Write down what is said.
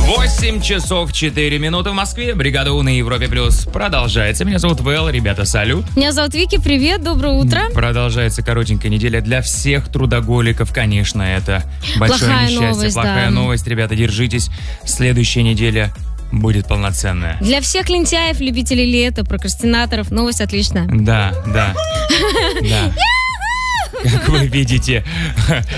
8 часов 4 минуты в Москве. Бригада У на Европе Плюс продолжается. Меня зовут Вэл, ребята, салют. Меня зовут Вики, привет, доброе утро. Продолжается коротенькая неделя для всех трудоголиков, конечно, это большое Плохая несчастье. новость, Плохая да. новость, ребята, держитесь. Следующая неделя будет полноценная. Для всех лентяев, любителей лета, прокрастинаторов, новость отличная. Да. Как вы видите,